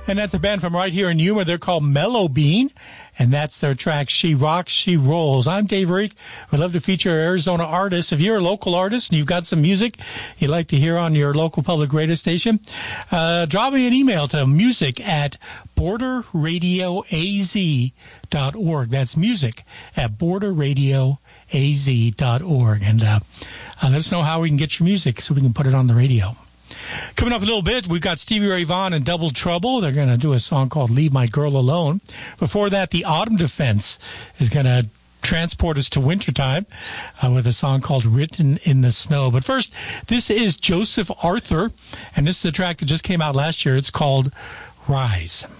And that's a band from right here in Yuma. They're called Mellow Bean, and that's their track, She Rocks, She Rolls. I'm Dave Reek. We'd love to feature Arizona artists. If you're a local artist and you've got some music you'd like to hear on your local public radio station, drop me an email to music@borderradioaz.org. That's music@borderradioaz.org. And let us know how we can get your music so we can put it on the radio. Coming up a little bit, we've got Stevie Ray Vaughan and Double Trouble. They're going to do a song called Leave My Girl Alone. Before that, the Autumn Defense is going to transport us to wintertime with a song called Written in the Snow. But first, this is Joseph Arthur, and this is a track that just came out last year. It's called Rise.